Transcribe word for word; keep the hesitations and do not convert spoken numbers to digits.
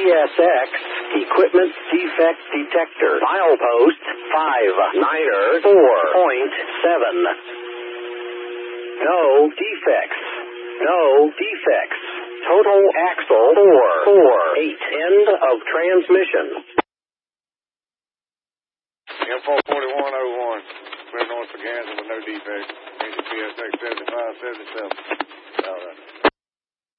S X Equipment Defect Detector. Milepost five niner four point seven. No defects. No defects. Total axle four four eight. End of transmission. M four forty-one oh one. Clear north for Gansden with no defects. Engine P S X seventy-five seventy-seven. All right.